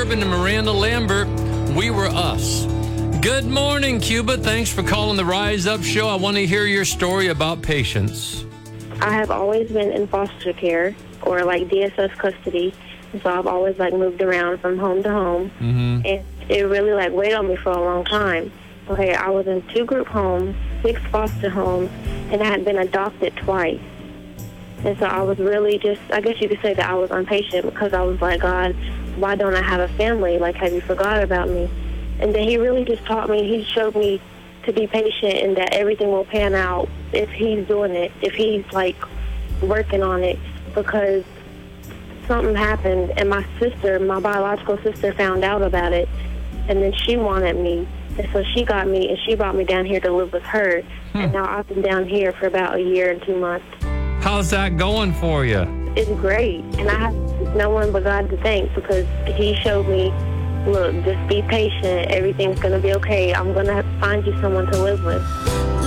Gibbon and Miranda Lambert, We Were Us. Good morning, Cuba. Thanks for calling the Rise Up Show. I want to hear your story about patience. I have always been in foster care or like DSS custody. And so I've always like moved around from home to home. Mm-hmm. And it really like weighed on me for a long time. Okay, I was in 2 group homes, 6 foster homes, and I had been adopted twice. And so I was really just, I guess you could say that I was impatient because I was like, God, why don't I have a family? Like, have you forgot about me? And then he really just taught me, he showed me to be patient and that everything will pan out if he's doing it, if he's like working on it, because something happened and my sister, my biological sister, found out about it, and then she wanted me. And so she got me and she brought me down here to live with her. And now I've been down here for about a year and 2 months. How's that going for you? It's great. And I have no one but God to thank because he showed me, look, just be patient. Everything's going to be okay. I'm going to find you someone to live with.